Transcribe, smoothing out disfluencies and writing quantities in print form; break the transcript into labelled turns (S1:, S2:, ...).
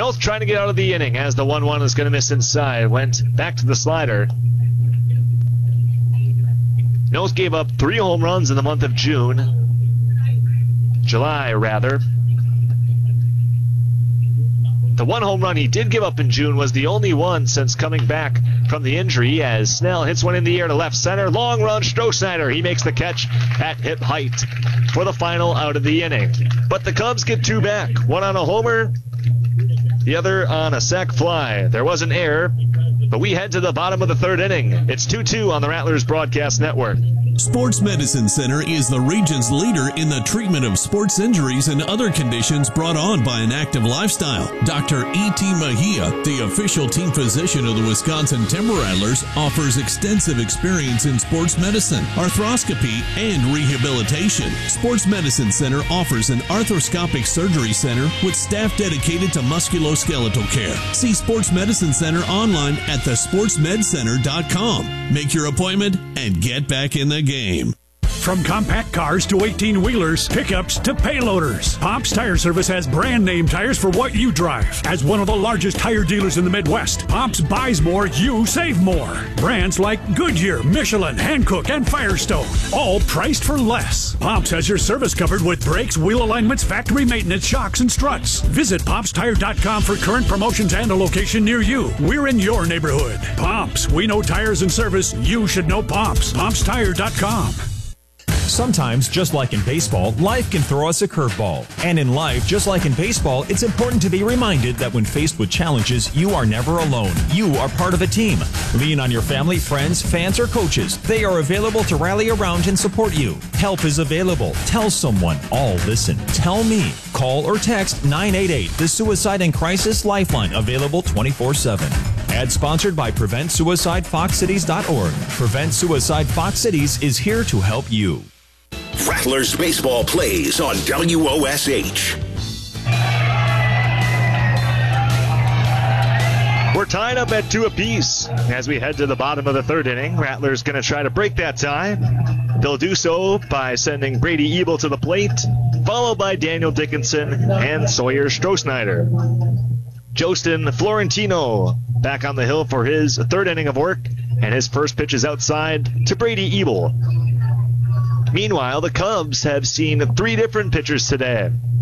S1: Noth trying to get out of the inning as the 1-1 is going to miss inside. Went back to the slider. Noth gave up 3 home runs in the month of July. The 1 home run he did give up in June was the only one since coming back from the injury, as Snell hits one in the air to left center. Long run, Strohsnyder. He makes the catch at hip height for the final out of the inning. But the Cubs get 2 back. One on a homer, the other on a sac fly. There was an error, but we head to the bottom of the 3rd inning. It's 2-2 on the Rattlers Broadcast Network.
S2: Sports Medicine Center is the region's leader in the treatment of sports injuries and other conditions brought on by an active lifestyle. Dr. E.T. Mejia, the official team physician of the Wisconsin Timber Rattlers, offers extensive experience in sports medicine, arthroscopy, and rehabilitation. Sports Medicine Center offers an arthroscopic surgery center with staff dedicated to musculoskeletal care. See Sports Medicine Center online at thesportsmedcenter.com. Make your appointment and get back in the game.
S3: From compact cars to 18-wheelers, pickups to payloaders, Pops Tire Service has brand name tires for what you drive. As one of the largest tire dealers in the Midwest, Pops buys more, you save more. Brands like Goodyear, Michelin, Hankook, and Firestone, all priced for less. Pops has your service covered with brakes, wheel alignments, factory maintenance, shocks, and struts. Visit PopsTire.com for current promotions and a location near you. We're in your neighborhood. Pops, we know tires and service. You should know Pops. PopsTire.com.
S4: Sometimes, just like in baseball, life can throw us a curveball. And in life, just like in baseball, it's important to be reminded that when faced with challenges, you are never alone. You are part of a team. Lean on your family, friends, fans, or coaches. They are available to rally around and support you. Help is available. Tell someone. All listen. Tell me. Call or text 988, the Suicide and Crisis Lifeline, available 24/7. Ad sponsored by PreventSuicideFoxCities.org. Prevent Suicide Fox Cities is here to help you.
S5: Rattlers baseball plays on WOSH.
S1: We're tied up at 2 apiece as we head to the bottom of the 3rd inning. Rattlers going to try to break that tie. They'll do so by sending Brady Ebel to the plate, followed by Daniel Dickinson and Sawyer Strohsnyder. Jostin Florentino back on the hill for his 3rd inning of work, and his first pitch is outside to Brady Ebel. Meanwhile, the Cubs have seen 3 different pitchers today.